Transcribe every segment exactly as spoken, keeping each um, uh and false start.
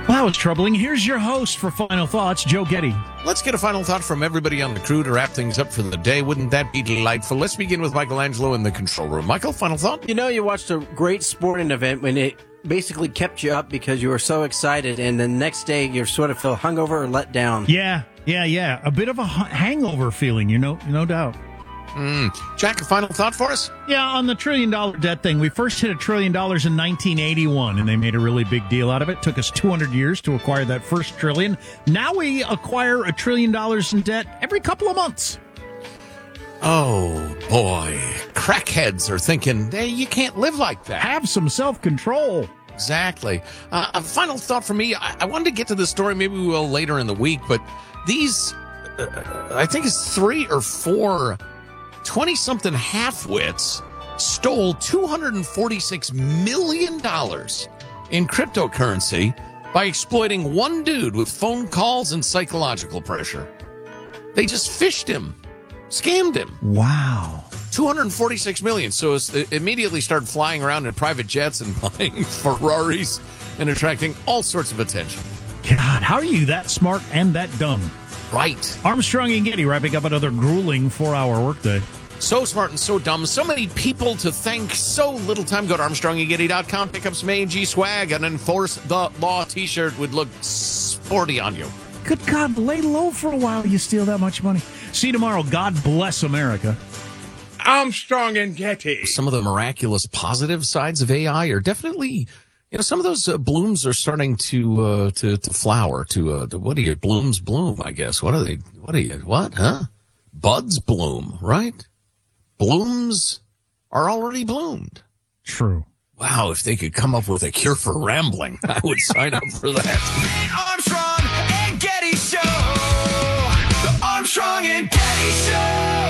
Well, that was troubling. Here's your host for Final Thoughts, Joe Getty. Let's get a final thought from everybody on the crew to wrap things up for the day. Wouldn't that be delightful? Let's begin with Michelangelo in the control room. Michael, final thought? You know, you watched a great sporting event when it basically kept you up because you were so excited, and the next day you sort of feel hungover or let down. Yeah, yeah, yeah. A bit of a hangover feeling, you know, no doubt. Mm. Jack, a final thought for us? Yeah, on the trillion dollar debt thing, we first hit a trillion dollars in nineteen eighty-one, and they made a really big deal out of it. It took us two hundred years to acquire that first trillion. Now we acquire a trillion dollars in debt every couple of months. Oh, boy. Crackheads are thinking, hey, you can't live like that. Have some self-control. Exactly. Uh, a final thought for me, I-, I wanted to get to this story, maybe we will later in the week, but these, uh, I think it's three or four twenty-something half-wits stole two hundred forty-six million dollars in cryptocurrency by exploiting one dude with phone calls and psychological pressure. They just fished him, scammed him. Wow. two hundred forty-six million dollars. So it immediately started flying around in private jets and buying Ferraris and attracting all sorts of attention. God, how are you that smart and that dumb? Right. Armstrong and Getty wrapping up another grueling four-hour workday. So smart and so dumb. So many people to thank. So little time. Go to Armstrong and Getty dot com. Pick up some A and G swag. An Enforce the Law t-shirt would look sporty on you. Good God, lay low for a while. You steal that much money. See you tomorrow. God bless America. Armstrong and Getty. Some of the miraculous positive sides of A I are definitely... You know, some of those uh, blooms are starting to uh, to to flower. To, uh, to what are you? Blooms bloom, I guess. What are they? What are you? What? Huh? Buds bloom, right? Blooms are already bloomed. True. Wow, if they could come up with a cure for rambling, I would sign up for that. Armstrong and Getty Show. The Armstrong and Getty Show.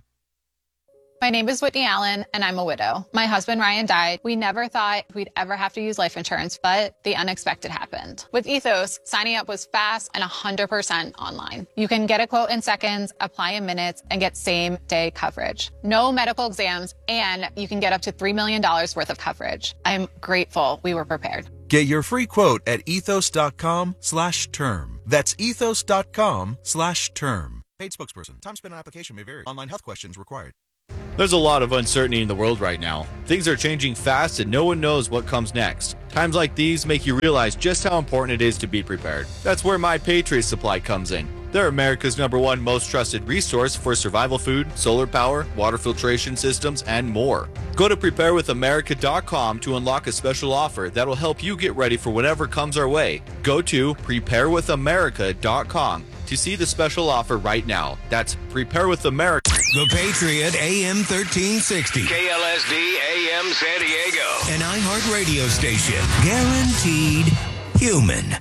My name is Whitney Allen, and I'm a widow. My husband, Ryan, died. We never thought we'd ever have to use life insurance, but the unexpected happened. With Ethos, signing up was fast and one hundred percent online. You can get a quote in seconds, apply in minutes, and get same-day coverage. No medical exams, and you can get up to three million dollars worth of coverage. I'm grateful we were prepared. Get your free quote at ethos.com slash term. That's ethos.com slash term. Paid spokesperson. Time spent on application may vary. Online health questions required. There's a lot of uncertainty in the world right now. Things are changing fast and no one knows what comes next. Times like these make you realize just how important it is to be prepared. That's where My Patriot Supply comes in. They're America's number one most trusted resource for survival food, solar power, water filtration systems, and more. Go to prepare with america dot com to unlock a special offer that will help you get ready for whatever comes our way. Go to prepare with america dot com to see the special offer right now. That's Prepare with America. The Patriot A M thirteen sixty. K L S D A M San Diego. An iHeart radio station. Guaranteed human.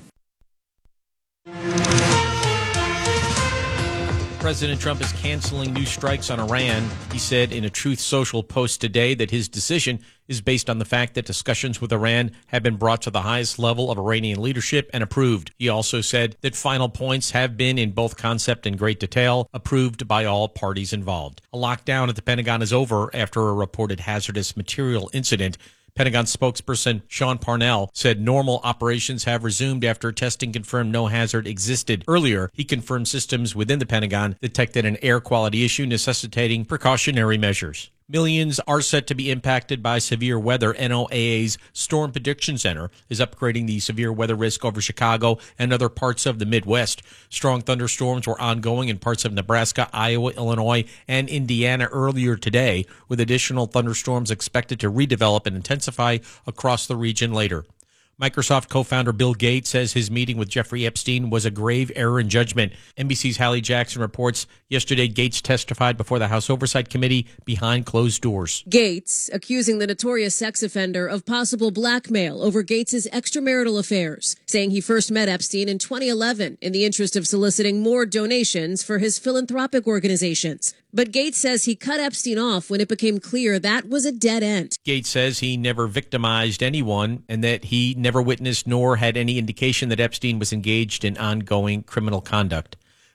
President Trump is canceling new strikes on Iran. He said in a Truth Social post today that his decision is based on the fact that discussions with Iran have been brought to the highest level of Iranian leadership and approved. He also said that final points have been, in both concept and great detail, approved by all parties involved. A lockdown at the Pentagon is over after a reported hazardous material incident. Pentagon spokesperson Sean Parnell said normal operations have resumed after testing confirmed no hazard existed. Earlier, he confirmed systems within the Pentagon detected an air quality issue necessitating precautionary measures. Millions are set to be impacted by severe weather. N O A A's Storm Prediction Center is upgrading the severe weather risk over Chicago and other parts of the Midwest. Strong thunderstorms were ongoing in parts of Nebraska, Iowa, Illinois, and Indiana earlier today, with additional thunderstorms expected to redevelop and intensify across the region later. Microsoft co-founder Bill Gates says his meeting with Jeffrey Epstein was a grave error in judgment. N B C's Hallie Jackson reports yesterday Gates testified before the House Oversight Committee behind closed doors. Gates accusing the notorious sex offender of possible blackmail over Gates's extramarital affairs, saying he first met Epstein in twenty eleven in the interest of soliciting more donations for his philanthropic organizations. But Gates says he cut Epstein off when it became clear that was a dead end. Gates says he never victimized anyone and that he never witnessed nor had any indication that Epstein was engaged in ongoing criminal conduct.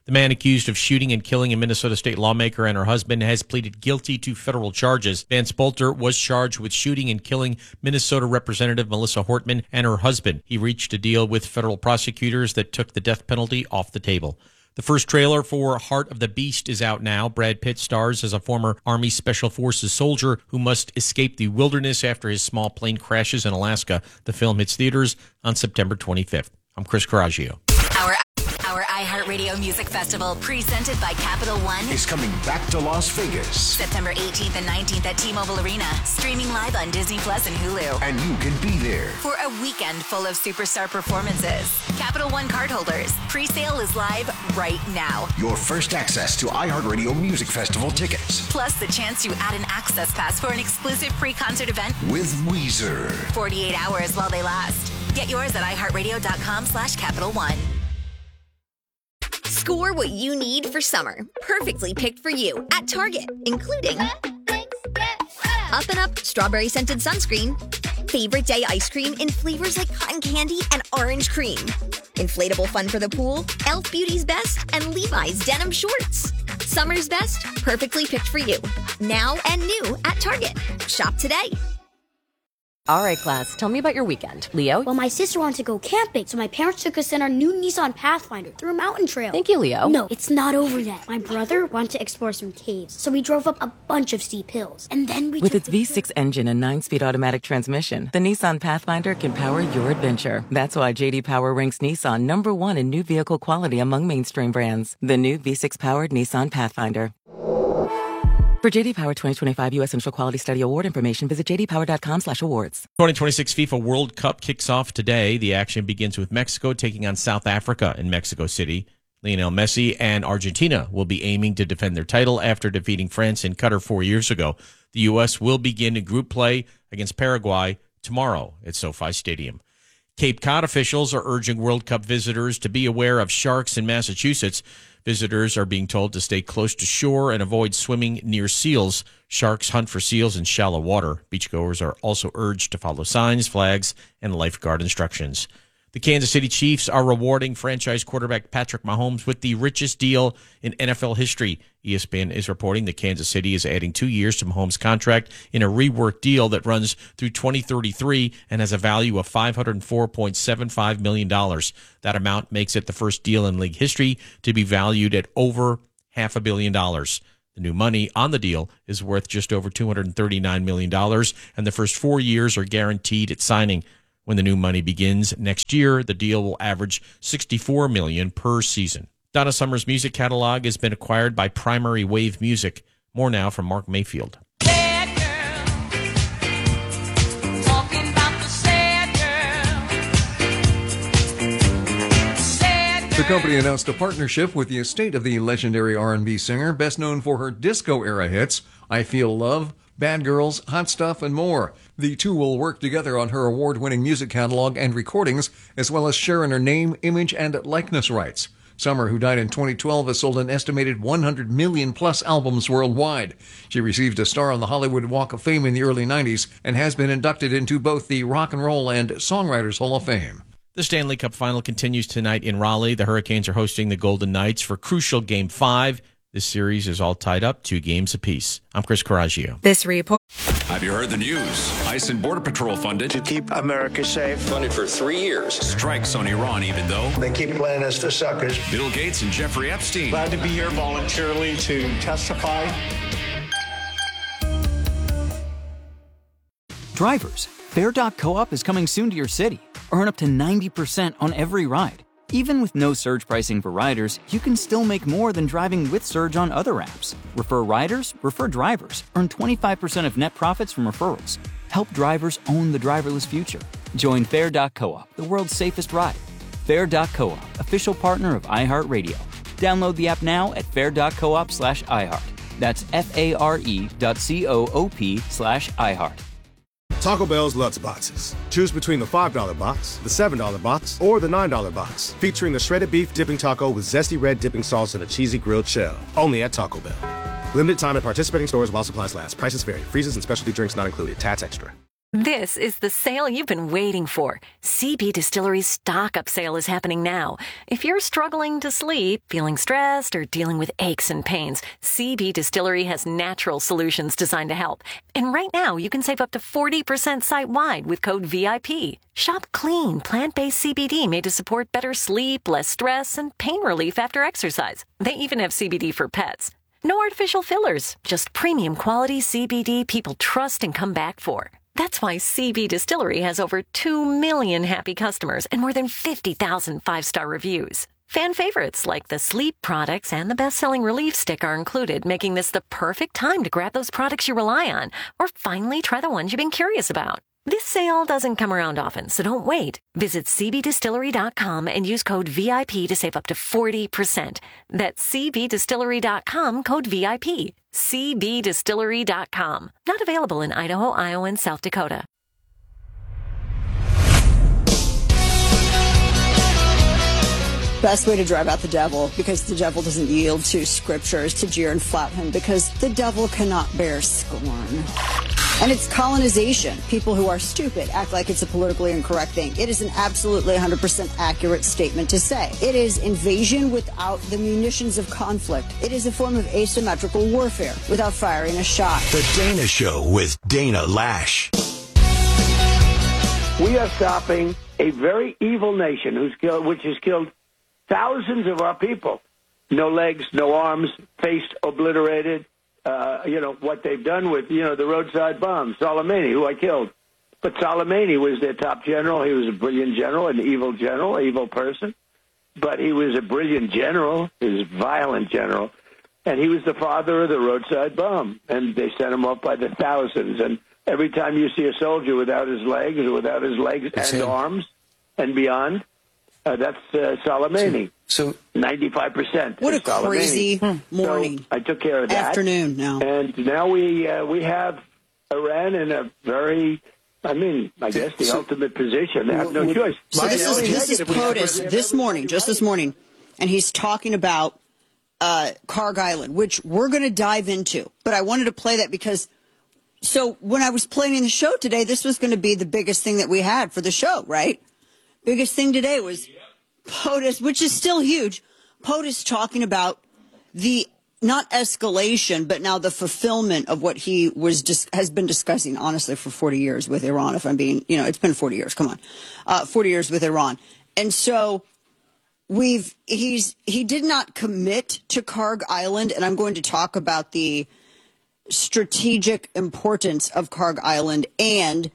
The man accused of shooting and killing a Minnesota state lawmaker and her husband has pleaded guilty to federal charges. Vance Bolter was charged with shooting and killing Minnesota Representative Melissa Hortman and her husband. He reached a deal with federal prosecutors that took the death penalty off the table. The first trailer for Heart of the Beast is out now. Brad Pitt stars as a former Army Special Forces soldier who must escape the wilderness after his small plane crashes in Alaska. The film hits theaters on September twenty-fifth. I'm Chris Coraggio. Our Our iHeartRadio Music Festival, presented by Capital One, is coming back to Las Vegas. September eighteenth and nineteenth at T-Mobile Arena, streaming live on Disney Plus and Hulu. And you can be there for a weekend full of superstar performances. Capital One cardholders, pre-sale is live right now. Your first access to iHeartRadio Music Festival tickets. Plus the chance to add an access pass for an exclusive pre-concert event with Weezer. forty-eight hours while they last. Get yours at iHeartRadio.com slash Capital One. Score what you need for summer. Perfectly picked for you at Target, including Up and Up Strawberry Scented Sunscreen, Favorite Day Ice Cream in flavors like cotton candy and orange cream, Inflatable Fun for the Pool, Elf Beauty's Best, and Levi's Denim Shorts. Summer's best, perfectly picked for you. Now and new at Target. Shop today. All right, class, tell me about your weekend. Leo? Well, my sister wanted to go camping, so my parents took us in our new Nissan Pathfinder through a mountain trail. Thank you, Leo. No, it's not over yet. My brother wanted to explore some caves, so we drove up a bunch of steep hills. And then we With took its V six engine and nine-speed automatic transmission, the Nissan Pathfinder can power your adventure. That's why J D Power ranks Nissan number one in new vehicle quality among mainstream brands. The new V six-powered Nissan Pathfinder. For J D Power twenty twenty-five U S Central Quality Study Award information, visit j d power dot com slash awards. twenty twenty-six FIFA World Cup kicks off today. The action begins with Mexico taking on South Africa in Mexico City. Lionel Messi and Argentina will be aiming to defend their title after defeating France in Qatar four years ago. The U S will begin group play against Paraguay tomorrow at SoFi Stadium. Cape Cod officials are urging World Cup visitors to be aware of sharks in Massachusetts. Visitors are being told to stay close to shore and avoid swimming near seals. Sharks hunt for seals in shallow water. Beachgoers are also urged to follow signs, flags, and lifeguard instructions. The Kansas City Chiefs are rewarding franchise quarterback Patrick Mahomes with the richest deal in N F L history. E S P N is reporting that Kansas City is adding two years to Mahomes' contract in a reworked deal that runs through twenty thirty-three and has a value of five hundred four point seven five million dollars. That amount makes it the first deal in league history to be valued at over half a billion dollars. The new money on the deal is worth just over two hundred thirty-nine million dollars, and the first four years are guaranteed at signing. When the new money begins next year, the deal will average sixty-four million dollars per season. Donna Summer's music catalog has been acquired by Primary Wave Music. More now from Mark Mayfield. The company announced a partnership with the estate of the legendary R and B singer, best known for her disco-era hits, I Feel Love, Bad Girls, Hot Stuff, and more. The two will work together on her award-winning music catalog and recordings, as well as share in her name, image, and likeness rights. Summer, who died in twenty twelve, has sold an estimated one hundred million plus albums worldwide. She received a star on the Hollywood Walk of Fame in the early nineties and has been inducted into both the Rock and Roll and Songwriters Hall of Fame. The Stanley Cup Final continues tonight in Raleigh. The Hurricanes are hosting the Golden Knights for crucial Game five. This series is all tied up, two games apiece. I'm Chris Coraggio. This report. Have you heard the news? ICE and Border Patrol funded to keep America safe. Funded for three years. Strikes on Iran, even though they keep playing us for suckers. Bill Gates and Jeffrey Epstein. Glad to be here voluntarily to testify. Drivers, Fair dot co-op is coming soon to your city. Earn up to ninety percent on every ride. Even with no surge pricing for riders, you can still make more than driving with Surge on other apps. Refer riders, refer drivers. Earn twenty-five percent of net profits from referrals. Help drivers own the driverless future. Join Fair dot co-op, the world's safest ride. Fair dot co-op, official partner of iHeartRadio. Download the app now at fair dot coop slash iHeart. That's F-A-R-E dot C-O-O-P slash iHeart. Taco Bell's Lutz Boxes. Choose between the five dollar box, the seven dollar box, or the nine dollar box, featuring the shredded beef dipping taco with zesty red dipping sauce and a cheesy grilled shell. Only at Taco Bell. Limited time at participating stores while supplies last. Prices vary. Freezes and specialty drinks not included. Tats extra. This is the sale you've been waiting for. C B Distillery's stock up sale is happening now. If you're struggling to sleep, feeling stressed, or dealing with aches and pains, C B Distillery has natural solutions designed to help. And right now, you can save up to forty percent site-wide with code V I P. Shop clean, plant-based C B D made to support better sleep, less stress, and pain relief after exercise. They even have C B D for pets. No artificial fillers, just premium quality C B D people trust and come back for. That's why C B Distillery has over two million happy customers and more than fifty thousand five-star reviews. Fan favorites like the sleep products and the best-selling relief stick are included, making this the perfect time to grab those products you rely on or finally try the ones you've been curious about. This sale doesn't come around often, so don't wait. Visit C B distillery dot com and use code V I P to save up to forty percent. That's C B distillery dot com, code V I P. C B distillery dot com. Not available in Idaho, Iowa, and South Dakota. Best way to drive out the devil, because the devil doesn't yield to scriptures, to jeer and flout him, because the devil cannot bear scorn. And it's colonization. People who are stupid act like it's a politically incorrect thing. It is an absolutely one hundred percent accurate statement to say. It is invasion without the munitions of conflict. It is a form of asymmetrical warfare without firing a shot. The Dana Show with Dana Lash. We are stopping a very evil nation who's killed, which has killed thousands of our people. No legs, no arms, face obliterated. Uh, you know, what they've done with, you know, the roadside bombs. Soleimani, who I killed. But Soleimani was their top general. He was a brilliant general, an evil general, evil person. But he was a brilliant general. He was a violent general. And he was the father of the roadside bomb. And they sent him off by the thousands. And every time you see a soldier without his legs or without his legs That's and him. arms and beyond, uh, that's uh, Soleimani. So, so ninety-five percent. What a crazy morning. So I took care of that. Afternoon now. And now we uh, we have Iran in a very, I mean, I guess the So- ultimate position. They have no choice. So this is, this is POTUS this morning, just this morning, and he's talking about uh, Karg Island, which we're going to dive into. But I wanted to play that because, so when I was planning the show today, this was going to be the biggest thing that we had for the show, right? Biggest thing today was POTUS, which is still huge. POTUS talking about the not escalation, but now the fulfillment of what he was dis- has been discussing, honestly, for forty years with Iran. If I'm being, you know, it's been forty years. Come on, uh, forty years with Iran, and so we've he's he did not commit to Karg Island, and I'm going to talk about the strategic importance of Karg Island and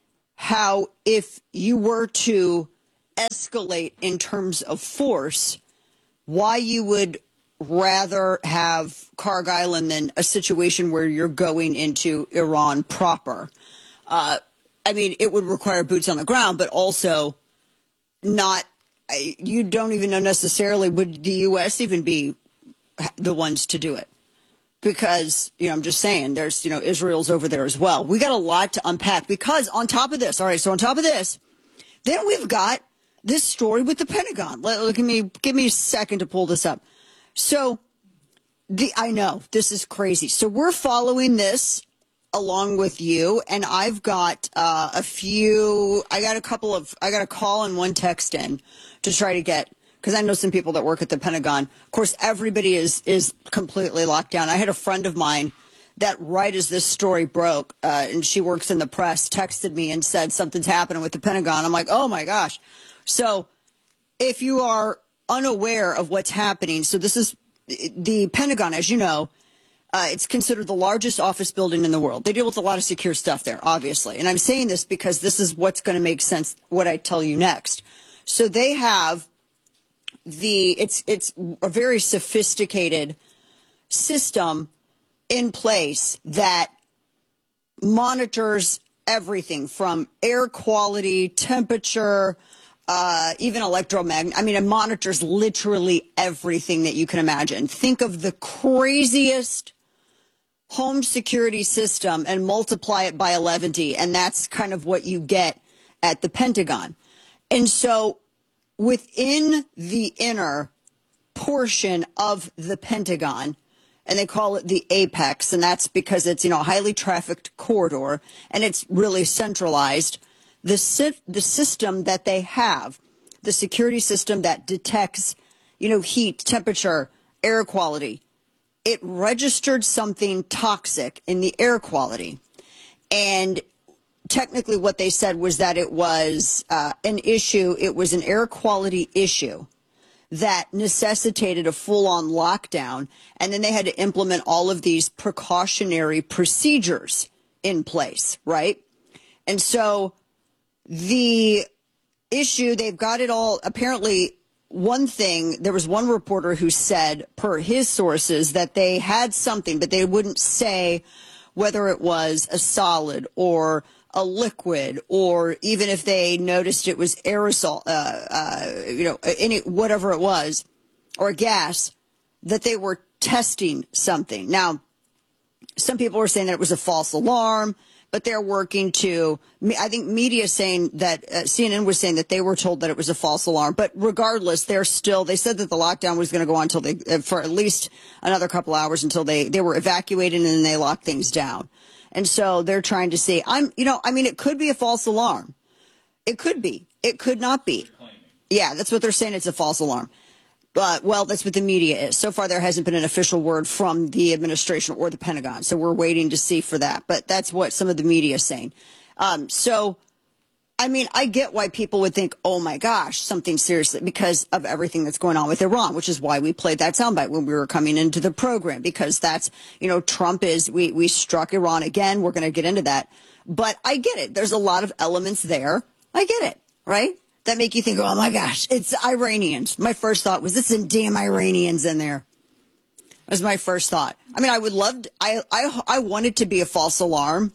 how if you were to escalate in terms of force, why you would rather have Karg Island than a situation where you're going into Iran proper. Uh, I mean, it would require boots on the ground, but also not, you don't even know necessarily would the U S even be the ones to do it. Because, you know, I'm just saying, there's, you know, Israel's over there as well. We got a lot to unpack because on top of this, all right, so on top of this, then we've got this story with the Pentagon. Let, let, give me, give me a second to pull this up. So, the I know, this is crazy. So we're following this along with you, and I've got uh, a few, I got a couple of, I got a call and one text in to try to get, because I know some people that work at the Pentagon. Of course, everybody is, is completely locked down. I had a friend of mine that right as this story broke, uh, and she works in the press, texted me and said something's happening with the Pentagon. I'm like, oh my gosh. So if you are unaware of what's happening, so this is the Pentagon, as you know, uh, it's considered the largest office building in the world. They deal with a lot of secure stuff there, obviously. And I'm saying this because this is what's going to make sense, what I tell you next. So they have the, it's, it's a very sophisticated system in place that monitors everything from air quality, temperature, uh, even electromagnet. I mean, it monitors literally everything that you can imagine. Think of the craziest home security system and multiply it by eleven, and that's kind of what you get at the Pentagon. And so within the inner portion of the Pentagon, and they call it the Apex, and that's because it's, you know, a highly trafficked corridor, and it's really centralized. The, si- the system that they have, the security system that detects, you know, heat, temperature, air quality, it registered something toxic in the air quality. And technically what they said was that it was uh, an issue, it was an air quality issue that necessitated a full-on lockdown, and then they had to implement all of these precautionary procedures in place, right? And so the issue, they've got it all, apparently one thing, there was one reporter who said, per his sources, that they had something, but they wouldn't say whether it was a solid or a liquid, or even if they noticed it was aerosol, uh, uh, you know, any whatever it was, or a gas, that they were testing something. Now, some people were saying that it was a false alarm, but they're working to, I think media saying that, uh, C N N was saying that they were told that it was a false alarm. But regardless, they're still, they said that the lockdown was going to go on until they, uh, for at least another couple hours until they, they were evacuated and then they locked things down. And so they're trying to see, I'm, you know, I mean, it could be a false alarm. It could be. It could not be. Yeah, that's what they're saying. It's a false alarm. But, well, that's what the media is. So far, there hasn't been an official word from the administration or the Pentagon. So we're waiting to see for that. But that's what some of the media is saying. Um, so, I mean, I get why people would think, oh, my gosh, something seriously, because of everything that's going on with Iran, which is why we played that soundbite when we were coming into the program, because that's, you know, Trump is, we, we struck Iran again. We're going to get into that. But I get it. There's a lot of elements there. I get it, right? That make you think, oh, my gosh, it's Iranians. My first thought was, this is damn Iranians in there. That was my first thought. I mean, I would love to, I, I, I want it to be a false alarm,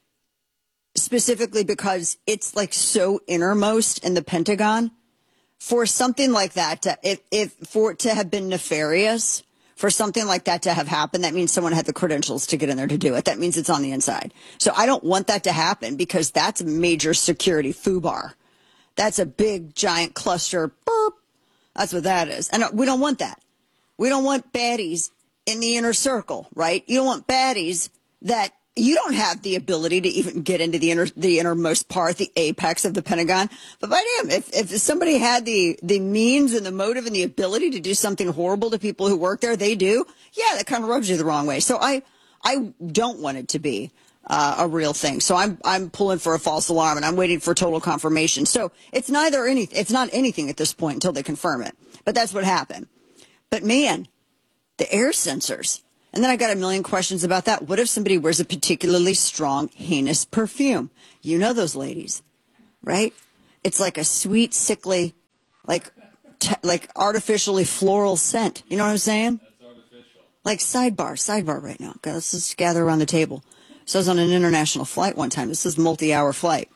specifically because it's like so innermost in the Pentagon. For something like that, to, if, if for it to have been nefarious, for something like that to have happened, that means someone had the credentials to get in there to do it. That means it's on the inside. So I don't want that to happen, because that's a major security foobar. That's a big, giant cluster. Burp. That's what that is. And we don't want that. We don't want baddies in the inner circle, right? You don't want baddies that you don't have the ability to even get into the inner, the innermost part, the apex of the Pentagon. But by damn, if, if somebody had the, the means and the motive and the ability to do something horrible to people who work there, they do. Yeah, that kind of rubs you the wrong way. So I, I don't want it to be Uh, a real thing. So I'm I'm pulling for a false alarm, and I'm waiting for total confirmation. So it's neither any it's not anything at this point until they confirm it. But that's what happened. But man, the air sensors. And then I got a million questions about that. What if somebody wears a particularly strong, heinous perfume? You know those ladies, right? It's like a sweet, sickly, like t- like artificially floral scent. You know what I'm saying? That's artificial. Like sidebar, sidebar right now. Okay, let's just gather around the table. So I was on an international flight one time. This is a multi-hour flight.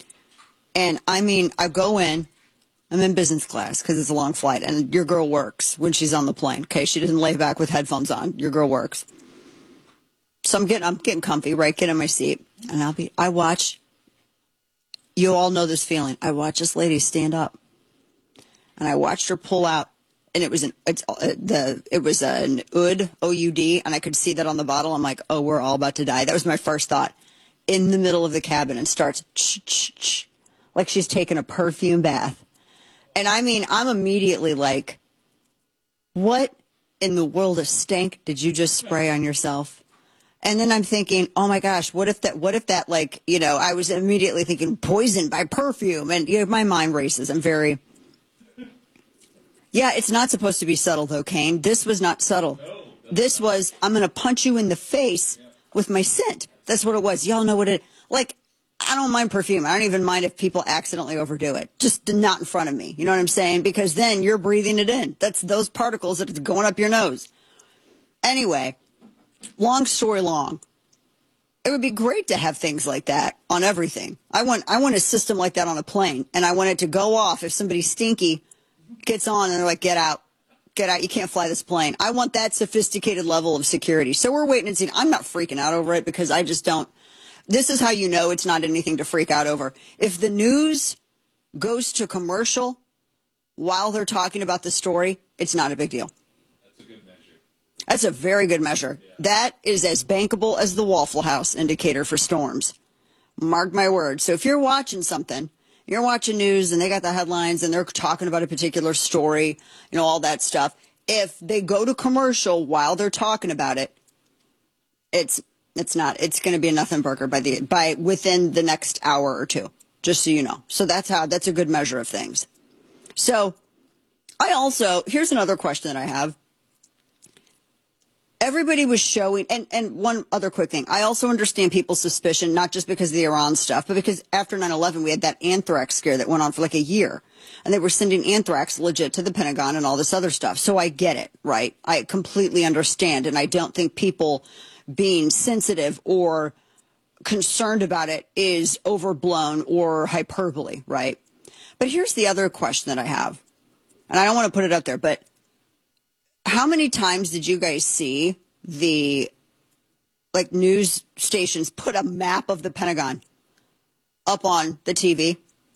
And, I mean, I go in. I'm in business class because it's a long flight. And your girl works when she's on the plane. Okay, she doesn't lay back with headphones on. Your girl works. So I'm getting, I'm getting comfy, right? Get in my seat. And I'll be, I watch, you all know this feeling. I watch this lady stand up. And I watched her pull out. And it was an it's uh, the it was an U D O U D, and I could see that on the bottle. I'm like, oh, we're all about to die. That was my first thought. In the middle of the cabin, and starts ch ch ch, like she's taking a perfume bath. And I mean, I'm immediately like, what in the world of stank did you just spray on yourself? And then I'm thinking, oh my gosh, what if that? What if that? Like, you know, I was immediately thinking poisoned by perfume, and you know, my mind races. I'm very. Yeah, it's not supposed to be subtle, though, Kane. This was not subtle. No, this was, I'm going to punch you in the face yeah. with my scent. That's what it was. Y'all know what it, like, I don't mind perfume. I don't even mind if people accidentally overdo it. Just not in front of me. You know what I'm saying? Because then you're breathing it in. That's those particles that are going up your nose. Anyway, long story long. It would be great to have things like that on everything. I want, I want a system like that on a plane. And I want it to go off if somebody's stinky gets on and they're like, get out, get out. You can't fly this plane. I want that sophisticated level of security. So we're waiting and seeing. I'm not freaking out over it because I just don't. This is how you know it's not anything to freak out over. If the news goes to commercial while they're talking about the story, it's not a big deal. That's a good measure. That's a very good measure. That is as bankable as the Waffle House indicator for storms. Mark my words. So if you're watching something, you're watching news and they got the headlines and they're talking about a particular story, you know, all that stuff. If they go to commercial while they're talking about it, it's it's not. It's going to be a nothing burger by the by within the next hour or two. Just so you know. So that's how that's a good measure of things. So I also here's another question that I have. Everybody was showing, and, and one other quick thing. I also understand people's suspicion, not just because of the Iran stuff, but because after nine eleven, we had that anthrax scare that went on for like a year. And they were sending anthrax legit to the Pentagon and all this other stuff. So I get it, right? I completely understand. And I don't think people being sensitive or concerned about it is overblown or hyperbole, right? But here's the other question that I have. And I don't want to put it up there, but how many times did you guys see the, like, news stations put a map of the Pentagon up on the T V?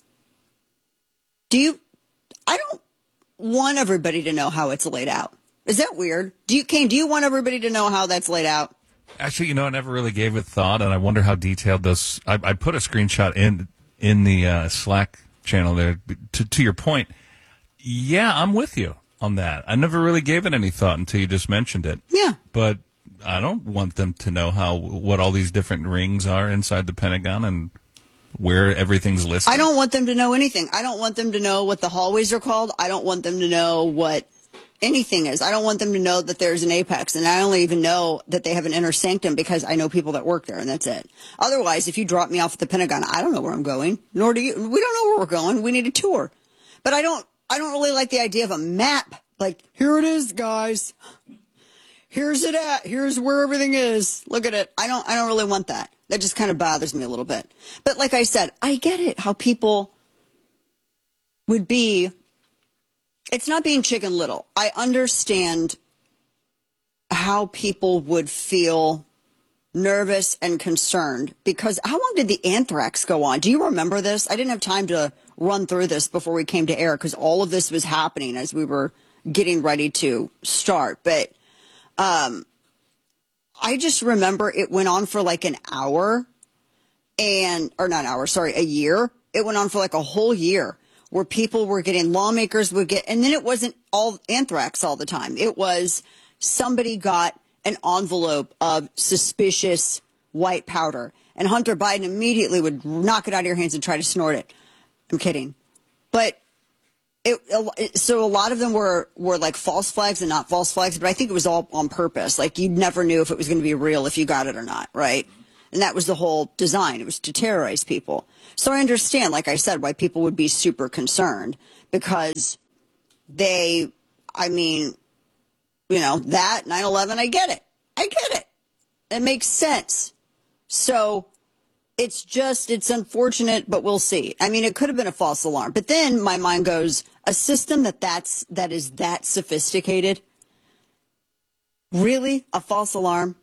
Do you, I don't want everybody to know how it's laid out. Is that weird? Do you, Kane, do you want everybody to know how that's laid out? Actually, you know, I never really gave it thought, and I wonder how detailed those, I, I put a screenshot in, in the uh, Slack channel there. To, to your point, yeah, I'm with you on that. I never really gave it any thought until you just mentioned it. Yeah. But I don't want them to know how what all these different rings are inside the Pentagon and where everything's listed. I don't want them to know anything. I don't want them to know what the hallways are called. I don't want them to know what anything is. I don't want them to know that there's an apex. And I only even know that they have an inner sanctum because I know people that work there, and that's it. Otherwise, if you drop me off at the Pentagon, I don't know where I'm going, nor do you. We don't know where we're going. We need a tour. But I don't I don't really like the idea of a map. Like, here it is, guys. Here's it at. Here's where everything is. Look at it. I don't I don't really want that. That just kind of bothers me a little bit. But like I said, I get it, how people would be. It's not being Chicken Little. I understand how people would feel nervous and concerned because how long did the anthrax go on? Do you remember this? I didn't have time to run through this before we came to air because all of this was happening as we were getting ready to start. But um, I just remember it went on for like an hour and, or not an hour, sorry, a year. It went on for like a whole year where people were getting, lawmakers would get, and then it wasn't all anthrax all the time. It was somebody got an envelope of suspicious white powder and Hunter Biden immediately would knock it out of your hands and try to snort it. I'm kidding. But it, it, so a lot of them were, were like false flags and not false flags, but I think it was all on purpose. Like you never knew if it was going to be real, if you got it or not, right? And that was the whole design. It was to terrorize people. So I understand, like I said, why people would be super concerned because they, I mean, you know, that nine eleven, I get it. I get it. It makes sense. So it's just, it's unfortunate, but we'll see. I mean, it could have been a false alarm. But then my mind goes, a system that that's, that is that sophisticated? Really? A false alarm?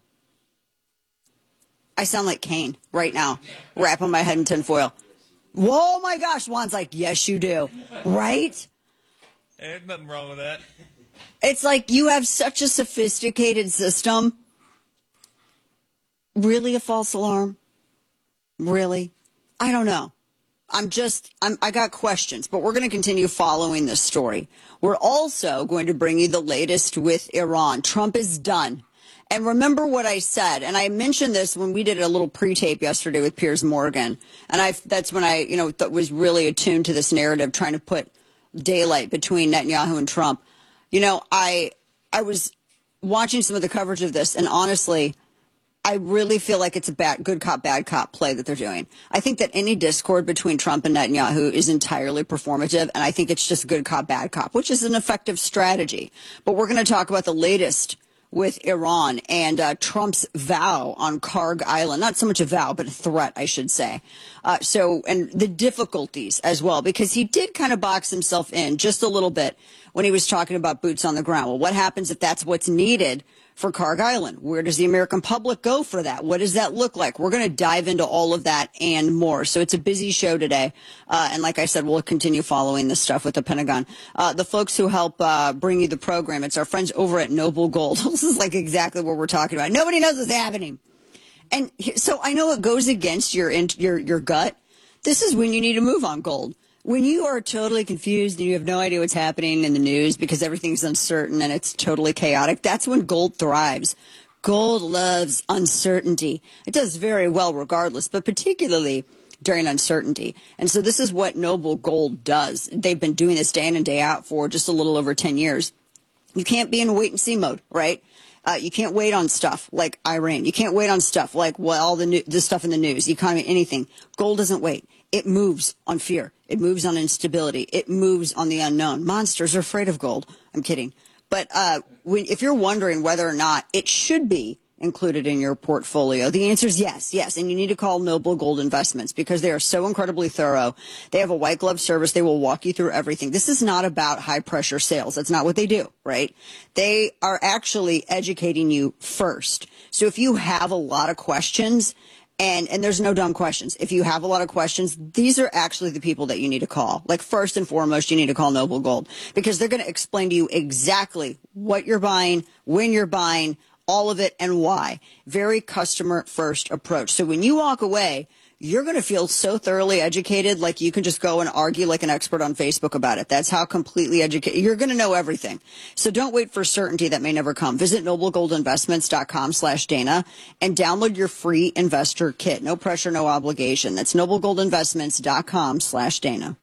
I sound like Kane right now, wrapping my head in tinfoil. Whoa, my gosh. Juan's like, yes, you do. Right? There's nothing wrong with that. It's like you have such a sophisticated system. Really a false alarm? Really? I don't know. I'm just, I'm, I got questions, but we're going to continue following this story. We're also going to bring you the latest with Iran. Trump is done. And remember what I said, and I mentioned this when we did a little pre-tape yesterday with Piers Morgan, and I that's when I, you know, th- was really attuned to this narrative, trying to put daylight between Netanyahu and Trump. You know, I I was watching some of the coverage of this, and honestly, I really feel like it's a bad, good cop, bad cop play that they're doing. I think that any discord between Trump and Netanyahu is entirely performative, and I think it's just good cop, bad cop, which is an effective strategy. But we're going to talk about the latest with Iran and uh, Trump's vow on Karg Island. Not so much a vow, but a threat, I should say. Uh, so, and the difficulties as well, because he did kind of box himself in just a little bit when he was talking about boots on the ground. Well, what happens if that's what's needed for Carg Island? Where does the American public go for that? What does that look like? We're going to dive into all of that and more. So it's a busy show today. Uh, and like I said, we'll continue following this stuff with the Pentagon. Uh, the folks who help uh, bring you the program, it's our friends over at Noble Gold. This is like exactly what we're talking about. Nobody knows what's happening. And so I know it goes against your your your gut. This is when you need to move on gold. When you are totally confused and you have no idea what's happening in the news because everything's uncertain and it's totally chaotic, that's when gold thrives. Gold loves uncertainty. It does very well regardless, but particularly during uncertainty. And so this is what Noble Gold does. They've been doing this day in and day out for just a little over ten years. You can't be in wait and see mode, right? Uh, you can't wait on stuff like Iran. You can't wait on stuff like, well, all the, new, the stuff in the news, the economy, anything. Gold doesn't wait. It moves on fear. It moves on instability. It moves on the unknown. Monsters are afraid of gold. I'm kidding. But uh, when, if you're wondering whether or not it should be included in your portfolio, the answer is yes, yes. And you need to call Noble Gold Investments because they are so incredibly thorough. They have a white glove service. They will walk you through everything. This is not about high pressure sales. That's not what they do, right? They are actually educating you first. So if you have a lot of questions, And and there's no dumb questions. If you have a lot of questions, these are actually the people that you need to call. Like, first and foremost, you need to call Noble Gold because they're going to explain to you exactly what you're buying, when you're buying, all of it, and why. Very customer-first approach. So when you walk away, you're going to feel so thoroughly educated, like you can just go and argue like an expert on Facebook about it. That's how completely educated. You're going to know everything. So don't wait for certainty that may never come. Visit noblegoldinvestments.com slash Dana and download your free investor kit. No pressure, no obligation. That's noblegoldinvestments.com slash Dana.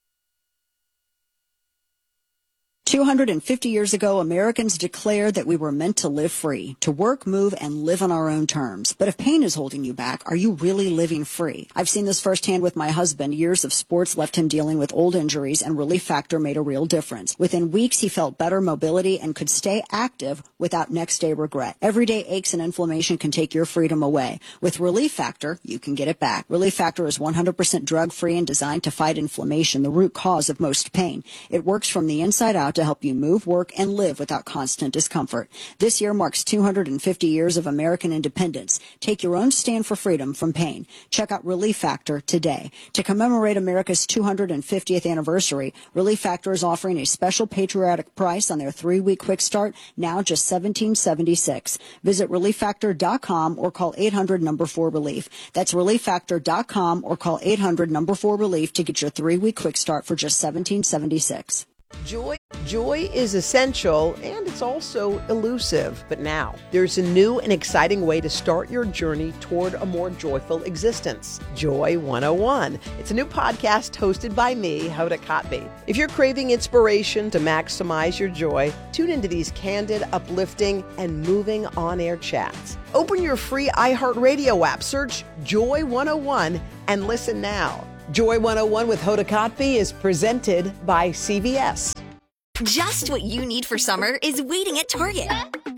two hundred fifty years ago, Americans declared that we were meant to live free, to work, move, and live on our own terms. But if pain is holding you back, are you really living free? I've seen this firsthand with my husband. Years of sports left him dealing with old injuries, and Relief Factor made a real difference. Within weeks, he felt better mobility and could stay active without next-day regret. Everyday aches and inflammation can take your freedom away. With Relief Factor, you can get it back. Relief Factor is one hundred percent drug-free and designed to fight inflammation, the root cause of most pain. It works from the inside out to help you move, work, and live without constant discomfort. This year marks two hundred fifty years of American independence. Take your own stand for freedom from pain. Check out Relief Factor today. To commemorate America's two hundred fiftieth anniversary, Relief Factor is offering a special patriotic price on their three-week quick start, now just seventeen seventy-six. Visit relief factor dot com or call eight hundred number four relief. That's relief factor dot com or call eight hundred number four relief to get your three-week quick start for just seventeen seventy-six. Joy, joy is essential, and it's also elusive. But now, there's a new and exciting way to start your journey toward a more joyful existence. Joy one oh one. It's a new podcast hosted by me, Hoda Kotb. If you're craving inspiration to maximize your joy, tune into these candid, uplifting, and moving on-air chats. Open your free iHeartRadio app, search Joy one oh one, and listen now. Joy one oh one with Hoda Kotb is presented by C V S. Just what you need for summer is waiting at Target.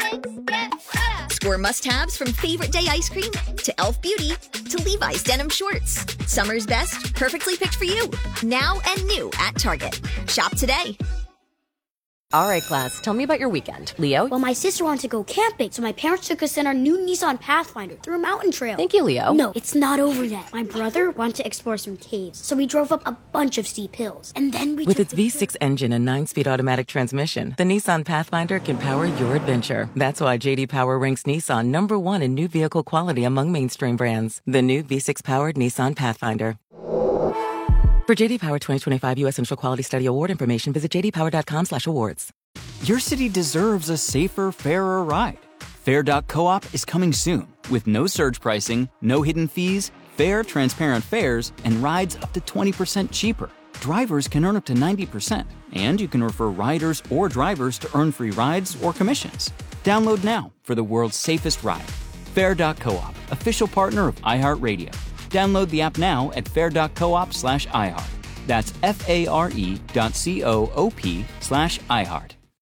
Score must-haves from Favorite Day ice cream to Elf Beauty to Levi's denim shorts. Summer's best, perfectly picked for you. Now and new at Target. Shop today. All right, class, tell me about your weekend. Leo? Well, my sister wanted to go camping, so my parents took us in our new Nissan Pathfinder through a mountain trail. Thank you, Leo. No, it's not over yet. My brother wanted to explore some caves, so we drove up a bunch of steep hills. And then we With its V six engine and nine-speed automatic transmission, the Nissan Pathfinder can power your adventure. That's why J D Power ranks Nissan number one in new vehicle quality among mainstream brands. The new V six-powered Nissan Pathfinder. For J D Power twenty twenty-five U S Initial Quality Study Award information, visit j d power dot com slash awards. Your city deserves a safer, fairer ride. Fair dot coop is coming soon with no surge pricing, no hidden fees, fair, transparent fares, and rides up to twenty percent cheaper. Drivers can earn up to ninety percent, and you can refer riders or drivers to earn free rides or commissions. Download now for the world's safest ride. Fair dot coop, official partner of iHeartRadio. Download the app now at fair dot coop slash iHeart. That's F A R E dot C O O P slash iHeart.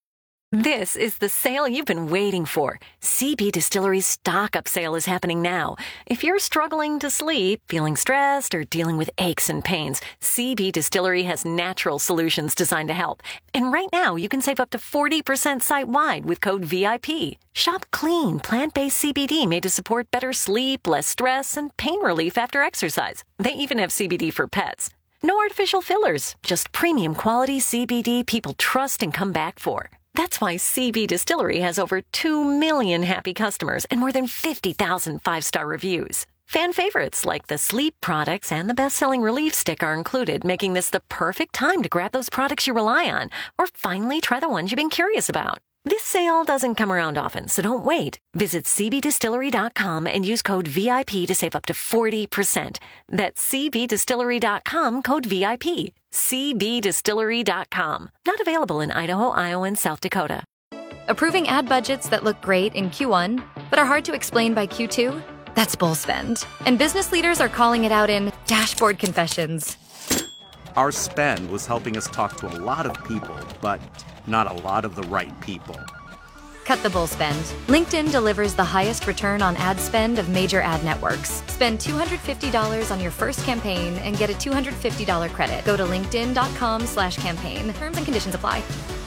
This is the sale you've been waiting for. C B Distillery's stock-up sale is happening now. If you're struggling to sleep, feeling stressed, or dealing with aches and pains, C B Distillery has natural solutions designed to help. And right now, you can save up to forty percent site-wide with code V I P. Shop clean, plant-based C B D made to support better sleep, less stress, and pain relief after exercise. They even have C B D for pets. No artificial fillers, just premium quality C B D people trust and come back for. That's why C B Distillery has over two million happy customers and more than fifty thousand five-star reviews. Fan favorites like the sleep products and the best-selling relief stick are included, making this the perfect time to grab those products you rely on or finally try the ones you've been curious about. This sale doesn't come around often, so don't wait. Visit C B distillery dot com and use code V I P to save up to forty percent. That's C B distillery dot com, code V I P. C B distillery dot com. Not available in Idaho, Iowa, and South Dakota. Approving ad budgets that look great in Q one, but are hard to explain by Q two? That's bull spend. And business leaders are calling it out in dashboard confessions. Our spend was helping us talk to a lot of people, but not a lot of the right people. Cut the bull spend. LinkedIn delivers the highest return on ad spend of major ad networks. Spend two hundred fifty dollars on your first campaign and get a two hundred fifty dollars credit. Go to linkedin.com slash campaign. Terms and conditions apply.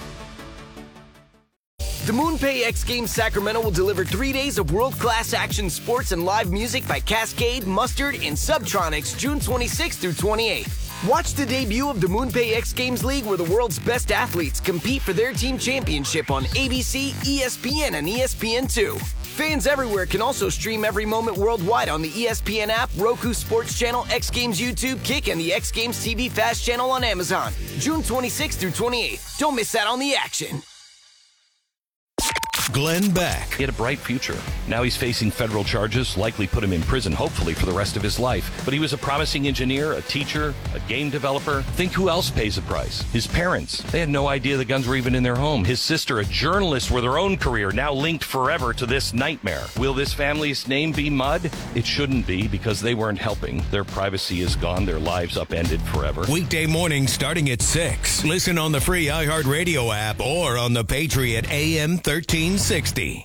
The MoonPay X Games Sacramento will deliver three days of world-class action sports and live music by Cascade, Mustard, and Subtronics June twenty-sixth through twenty-eighth. Watch the debut of the MoonPay X Games League where the world's best athletes compete for their team championship on A B C, E S P N, and E S P N two. Fans everywhere can also stream every moment worldwide on the E S P N app, Roku Sports Channel, X Games YouTube, Kick, and the X Games T V Fast Channel on Amazon. June twenty-sixth through twenty-eighth. Don't miss out on the action. Glenn Beck. He had a bright future. Now he's facing federal charges, likely put him in prison, hopefully for the rest of his life. But he was a promising engineer, a teacher, a game developer. Think who else pays a price? His parents. They had no idea the guns were even in their home. His sister, a journalist with her own career, now linked forever to this nightmare. Will this family's name be mud? It shouldn't be, because they weren't helping. Their privacy is gone. Their lives upended forever. Weekday mornings starting at six. Listen on the free iHeartRadio app or on the Patriot A M thirteen sixty.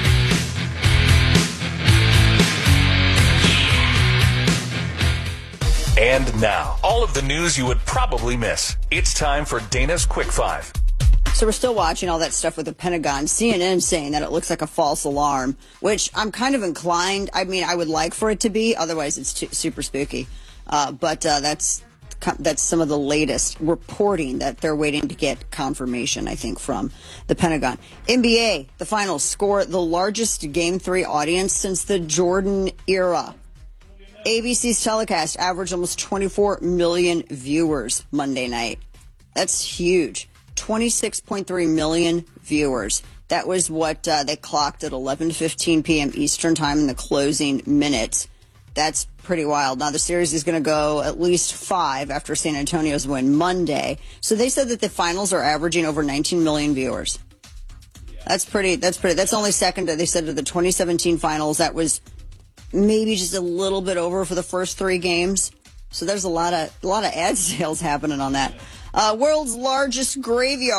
And now, all of the news you would probably miss. It's time for Dana's Quick Five. So we're still watching all that stuff with the Pentagon. C N N saying that it looks like a false alarm, which I'm kind of inclined. I mean, I would like for it to be. Otherwise, it's too, super spooky. Uh, but uh, that's that's some of the latest reporting that they're waiting to get confirmation, I think, from the Pentagon. N B A, the finals score the largest Game three audience since the Jordan era. A B C's telecast averaged almost twenty-four million viewers Monday night. That's huge. twenty-six point three million viewers. That was what uh, they clocked at eleven fifteen p.m. Eastern time in the closing minutes. That's pretty wild. Now, the series is going to go at least five after San Antonio's win Monday. So they said that the finals are averaging over nineteen million viewers. That's pretty, that's pretty, that's only second, they said, to the twenty seventeen finals. That was maybe just a little bit over for the first three games. So there's a lot of, a lot of ad sales happening on that. Uh, world's largest graveyard.